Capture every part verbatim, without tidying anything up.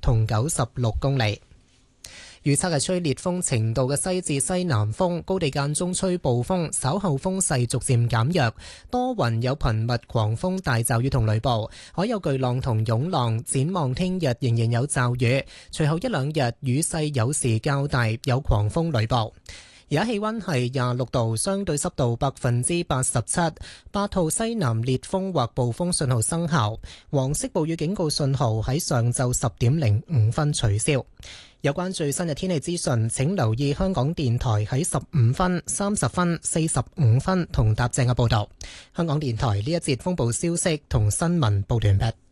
同九十六公里。預測係吹烈風程度嘅西至西南風，高地間中吹暴風，稍後風勢逐漸減弱，多雲有頻密狂風大驟雨同雷暴，海有巨浪同湧浪。展望聽日仍然有驟雨，隨後一兩日雨勢有時較大，有狂風雷暴。而家氣溫係廿六度，相對濕度百分之八十七，八號西南烈風或暴風信號生效，黃色暴雨警告信號喺上晝十點零五分取消。有關最新嘅天氣資訊，請留意香港電台喺十五分、三十分、四十五分同踏正嘅報導。香港電台呢一節風暴消息同新聞報完畢。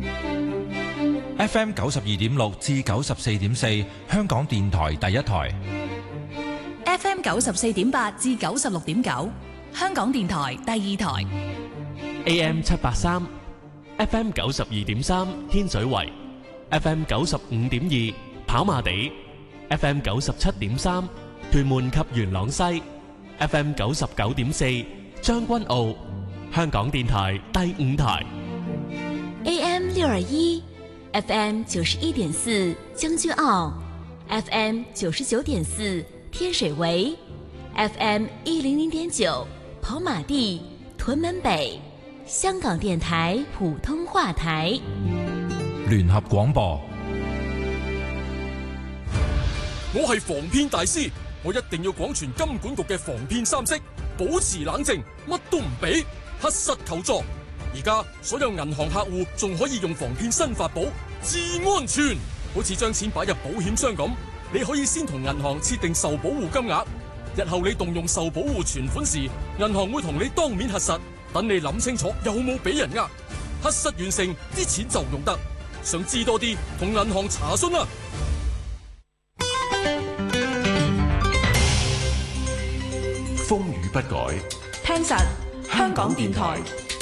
F M 九十二點六至九十四點四，香港電台第一台。 F M 九十四點八至九十六點九，香港電台第二台。 A M 七八三 ，F M 九十二點三天水圍 ，F M 九十五點二跑馬地 ，F M 九十七點三屯門及元朗西 ，F M 九十九點四將軍澳，香港電台第五台。 A M 六二一 ，F M 九十一點四將軍澳 ，F M 九十九點四。天水圍 F M 一零零點九跑馬地屯門北，香港電台普通話台聯合廣播。 我係防騙大師，我一定要廣傳金管局嘅防騙三式，保持冷靜，乜都唔俾，核實求助。而家所有銀行客戶仲可以用防騙新法寶至安全，好似將錢擺入保險箱咁。你可以先同銀行設定受保護金額，日後你動用受保護存款時，銀行會同你當面核實，等你諗清楚有冇俾人呃。核實完成，啲錢就用得。想知多啲，同銀行查詢啦。 風雨不改， 聽實香港電台。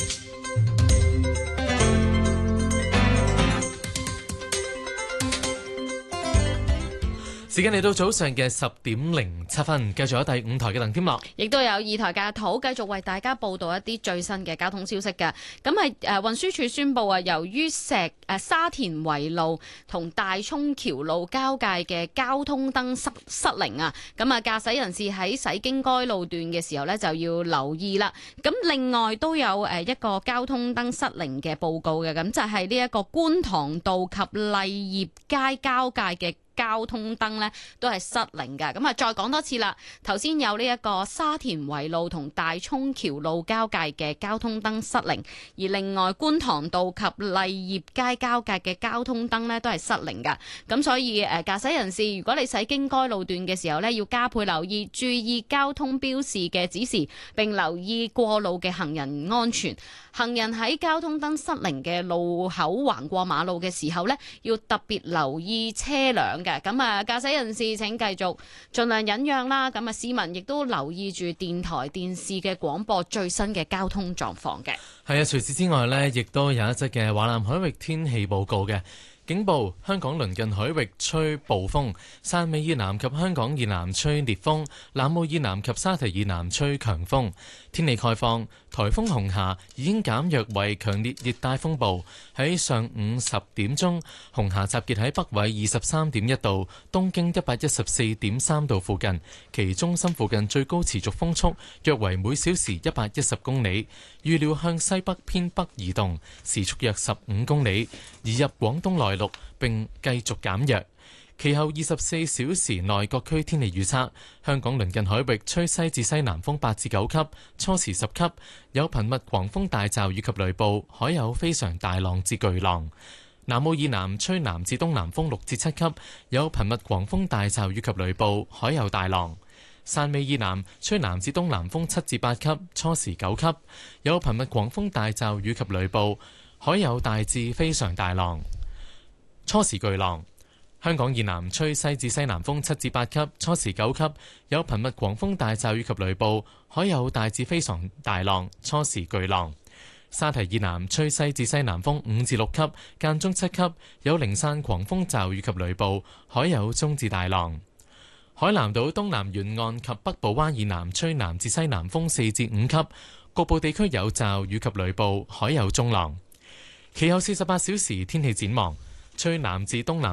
時間嚟到早上嘅十點零七分，繼續有第五台嘅鄧添樂， 亦都有二台嘅土，繼續為大家報道一啲最新嘅交通消息嘅。咁係誒運輸署宣布啊，由於石誒、呃、沙田圍路同大涌橋路交界嘅交通燈失失靈啊，咁啊駕駛人士喺駛經該路段嘅時候呢，就要留意啦。咁另外都有誒一個交通燈失靈嘅報告嘅，咁就係呢一個觀塘道及麗業街交界嘅交通燈呢都係失靈㗎，咁啊再講多次啦。頭先有呢一個沙田圍路同大涌橋路交界嘅交通燈失靈，而另外觀塘道及麗業街交界嘅交通燈呢都係失靈㗎。咁所以誒駕駛人士，如果你駛經該路段嘅時候呢，要加倍留意，注意交通標示嘅指示，並留意過路嘅行人安全。行人喺交通燈失靈嘅路口橫過馬路嘅時候呢，要特別留意車輛嘅。咁啊，駕駛人士請繼續盡量忍讓啦。咁啊，市民亦都留意住電台、電視嘅廣播最新嘅交通狀況嘅。 係啊，除此之外呢，亦都有一則嘅華南海域天氣報告嘅。警報：香港鄰近海域吹暴風，汕尾以南及香港以南吹烈風，南澳以南及沙堤以南吹強風。天氣概況：颱風紅霞已經減弱為強烈熱帶風暴。喺上午十點鐘，紅霞集結喺北緯二十三點一度、東經一百一十四點三度附近，其中心附近最高持續風速約為每小時一百一十公里，預料向西北偏北移動，時速約十五公里，移入廣東內陸並繼續減弱。其後二十四小時內各區天氣預測：香港鄰近海域吹西至西南風八至九級，初時十級，有頻密狂風大驟雨及雷暴，海有非常大浪至巨浪。南澳以南吹南至東南風六至七級，有頻密狂風大驟雨及雷暴，海有大浪。汕尾以南吹南至東南風七至八級，初時九級，有頻密狂風大驟雨及雷暴，海有大至非常大浪，初時巨浪。香港以南吹西至西南風七至八級，初時九級，有頻密狂風大驟雨及雷暴，海有大至非常大浪，初時巨浪。沙堤以南吹西至西南風五至六級，間中七級，有零散狂風驟雨及雷暴，海有中至大浪。海南島東南沿岸及北部灣以南吹南至西南風四至五級，局部地區有驟雨及雷暴，海有中浪。其後四十八小時天氣展望，吹南至東南